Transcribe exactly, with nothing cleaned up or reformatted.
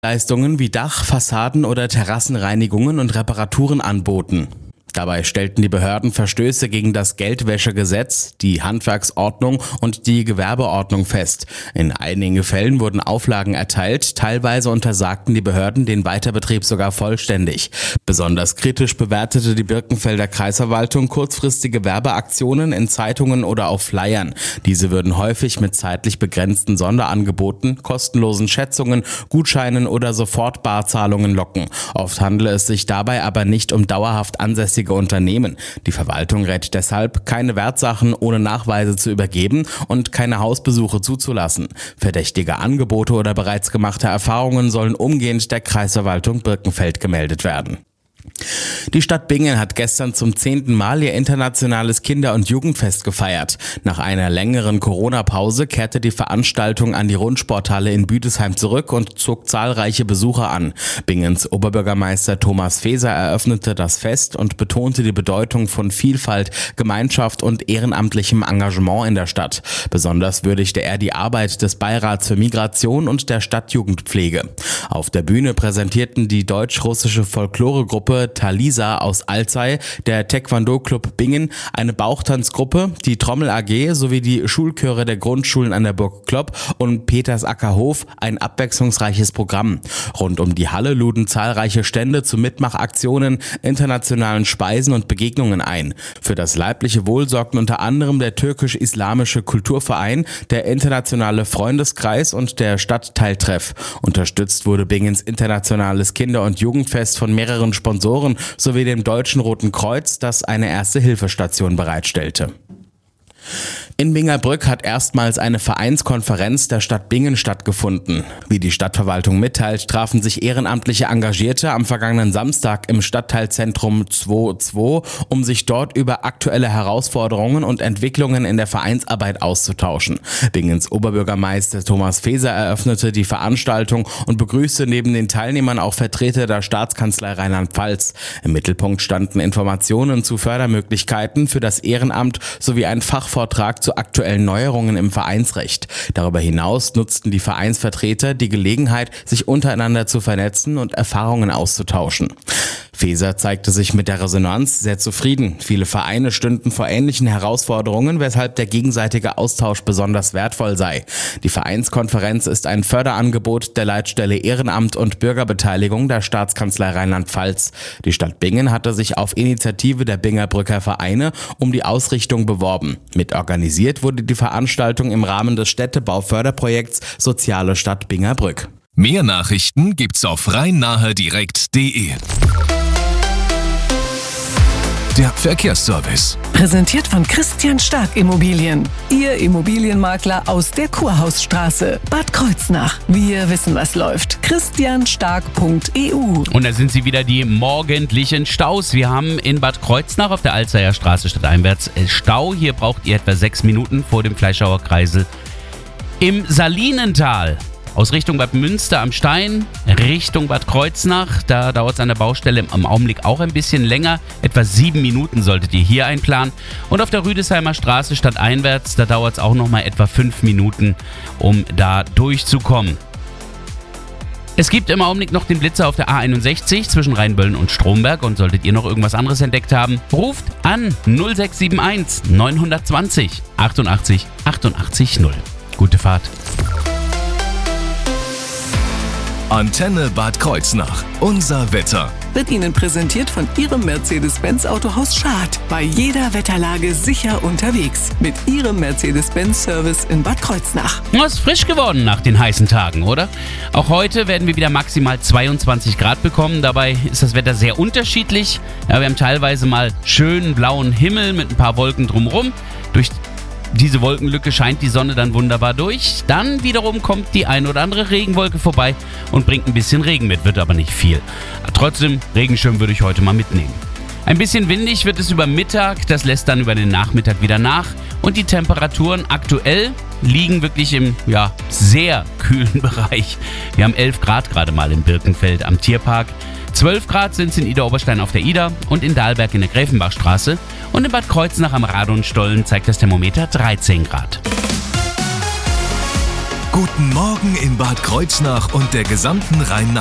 Leistungen wie Dach-, Fassaden- oder Terrassenreinigungen und Reparaturen anboten. Dabei stellten die Behörden Verstöße gegen das Geldwäschegesetz, die Handwerksordnung und die Gewerbeordnung fest. In einigen Fällen wurden Auflagen erteilt, teilweise untersagten die Behörden den Weiterbetrieb sogar vollständig. Besonders kritisch bewertete die Birkenfelder Kreisverwaltung kurzfristige Werbeaktionen in Zeitungen oder auf Flyern. Diese würden häufig mit zeitlich begrenzten Sonderangeboten, kostenlosen Schätzungen, Gutscheinen oder Sofortbarzahlungen locken. Oft handele es sich dabei aber nicht um dauerhaft ansässige Unternehmen. Die Verwaltung rät deshalb, keine Wertsachen ohne Nachweise zu übergeben und keine Hausbesuche zuzulassen. Verdächtige Angebote oder bereits gemachte Erfahrungen sollen umgehend der Kreisverwaltung Birkenfeld gemeldet werden. Die Stadt Bingen hat gestern zum zehnten Mal ihr internationales Kinder- und Jugendfest gefeiert. Nach einer längeren Corona-Pause kehrte die Veranstaltung an die Rundsporthalle in Büdesheim zurück und zog zahlreiche Besucher an. Bingens Oberbürgermeister Thomas Feser eröffnete das Fest und betonte die Bedeutung von Vielfalt, Gemeinschaft und ehrenamtlichem Engagement in der Stadt. Besonders würdigte er die Arbeit des Beirats für Migration und der Stadtjugendpflege. Auf der Bühne präsentierten die deutsch-russische Folkloregruppe Talisa aus Alzey, der Taekwondo-Club Bingen, eine Bauchtanzgruppe, die Trommel A G sowie die Schulchöre der Grundschulen an der Burg Klopp und Petersackerhof ein abwechslungsreiches Programm. Rund um die Halle luden zahlreiche Stände zu Mitmachaktionen, internationalen Speisen und Begegnungen ein. Für das leibliche Wohl sorgten unter anderem der türkisch-islamische Kulturverein, der internationale Freundeskreis und der Stadtteiltreff. Unterstützt wurde Bingens internationales Kinder- und Jugendfest von mehreren Sponsoren sowie dem Deutschen Roten Kreuz, das eine Erste-Hilfe-Station bereitstellte. In Bingerbrück hat erstmals eine Vereinskonferenz der Stadt Bingen stattgefunden. Wie die Stadtverwaltung mitteilt, trafen sich ehrenamtliche Engagierte am vergangenen Samstag im Stadtteilzentrum zwei zwei, um sich dort über aktuelle Herausforderungen und Entwicklungen in der Vereinsarbeit auszutauschen. Bingens Oberbürgermeister Thomas Feser eröffnete die Veranstaltung und begrüßte neben den Teilnehmern auch Vertreter der Staatskanzlei Rheinland-Pfalz. Im Mittelpunkt standen Informationen zu Fördermöglichkeiten für das Ehrenamt sowie ein Fachvortrag zu aktuellen Neuerungen im Vereinsrecht. Darüber hinaus nutzten die Vereinsvertreter die Gelegenheit, sich untereinander zu vernetzen und Erfahrungen auszutauschen. Feser zeigte sich mit der Resonanz sehr zufrieden. Viele Vereine stünden vor ähnlichen Herausforderungen, weshalb der gegenseitige Austausch besonders wertvoll sei. Die Vereinskonferenz ist ein Förderangebot der Leitstelle Ehrenamt und Bürgerbeteiligung der Staatskanzlei Rheinland-Pfalz. Die Stadt Bingen hatte sich auf Initiative der Bingerbrücker Vereine um die Ausrichtung beworben. Mit organisiert wurde die Veranstaltung im Rahmen des Städtebauförderprojekts Soziale Stadt Bingerbrück. Mehr Nachrichten gibt's auf rhein-nahe-direkt punkt de. Der Verkehrsservice. Präsentiert von Christian Stark Immobilien. Ihr Immobilienmakler aus der Kurhausstraße, Bad Kreuznach. Wir wissen, was läuft. christian stark punkt e u. Und da sind sie wieder, die morgendlichen Staus. Wir haben in Bad Kreuznach auf der Alzeyer Straße stadteinwärts Stau. Hier braucht ihr etwa sechs Minuten vor dem Fleischhauer Kreisel. Im Salinental aus Richtung Bad Münster am Stein, Richtung Bad Kreuznach, da dauert es an der Baustelle im Augenblick auch ein bisschen länger. Etwa sieben Minuten solltet ihr hier einplanen. Und auf der Rüdesheimer Straße stadteinwärts, da dauert es auch nochmal etwa fünf Minuten, um da durchzukommen. Es gibt im Augenblick noch den Blitzer auf der A einundsechzig zwischen Rheinböllen und Stromberg. Und solltet ihr noch irgendwas anderes entdeckt haben, ruft an null sechs sieben eins neun zwei null achtundachtzig achtundachtzig null. Gute Fahrt. Antenne Bad Kreuznach. Unser Wetter. Wird Ihnen präsentiert von Ihrem Mercedes-Benz Autohaus Schad. Bei jeder Wetterlage sicher unterwegs. Mit Ihrem Mercedes-Benz-Service in Bad Kreuznach. Es ist frisch geworden nach den heißen Tagen, oder? Auch heute werden wir wieder maximal zweiundzwanzig Grad bekommen. Dabei ist das Wetter sehr unterschiedlich. Ja, wir haben teilweise mal schönen blauen Himmel mit ein paar Wolken drumherum. Durch diese Wolkenlücke scheint die Sonne dann wunderbar durch. Dann wiederum kommt die ein oder andere Regenwolke vorbei und bringt ein bisschen Regen mit, wird aber nicht viel. Trotzdem, Regenschirm würde ich heute mal mitnehmen. Ein bisschen windig wird es über Mittag, das lässt dann über den Nachmittag wieder nach. Und die Temperaturen aktuell liegen wirklich im ja, sehr kühlen Bereich. Wir haben elf Grad gerade mal in Birkenfeld am Tierpark. zwölf Grad sind es in Idar-Oberstein auf der Ida und in Dahlberg in der Gräfenbachstraße. Und in Bad Kreuznach am Radonstollen zeigt das Thermometer dreizehn Grad. Guten Morgen in Bad Kreuznach und der gesamten Rhein-Nahe-